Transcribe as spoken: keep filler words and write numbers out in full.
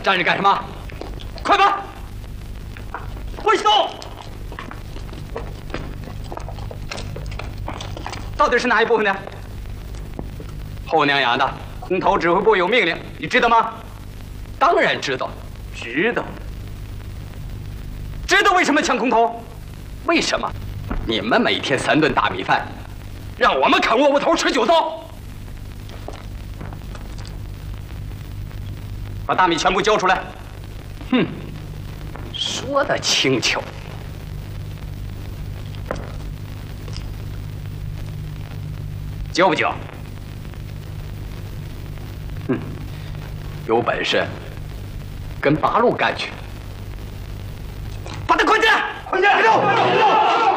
站着干什么？快吧！回去动！到底是哪一部分的？后娘养的，空头指挥部有命令，你知道吗？当然知道，知道。知道为什么抢空头？为什么？你们每天三顿大米饭，让我们啃窝窝头吃酒糟。把大米全部交出来。哼，说得轻巧。交不交？哼，有本事跟八路干去！把他捆起来！捆起来！快走！快走！